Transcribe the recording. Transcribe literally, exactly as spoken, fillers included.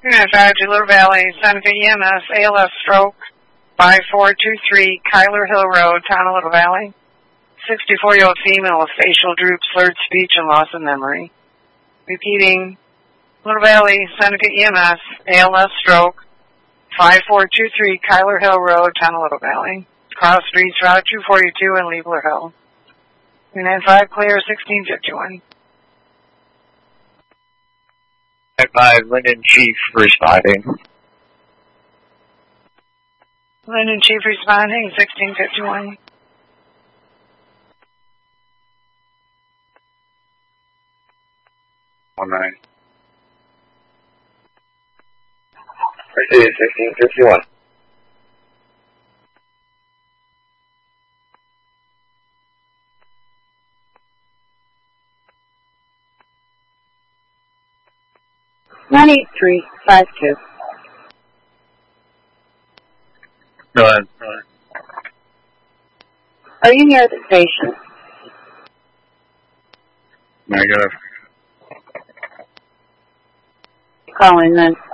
Unit five, Little Valley, Seneca E M S, A L S stroke, five four two three, Kyler Hill Road, Town of Little Valley. sixty-four-year-old female with facial droop, slurred speech, and loss of memory. Repeating, Little Valley, Seneca E M S, A L S stroke, five four two three, Kyler Hill Road, Town of Little Valley. Cross streets, Route two forty-two and Liebler Hill. Unit five, clear, sixteen fifty-one. five, Linden Chief responding. Linden Chief responding, sixteen fifty-one. One nine. Proceed, sixteen fifty-one. one eight three five two. Go ahead. Go ahead. Are you near the station? Negative. Calling then.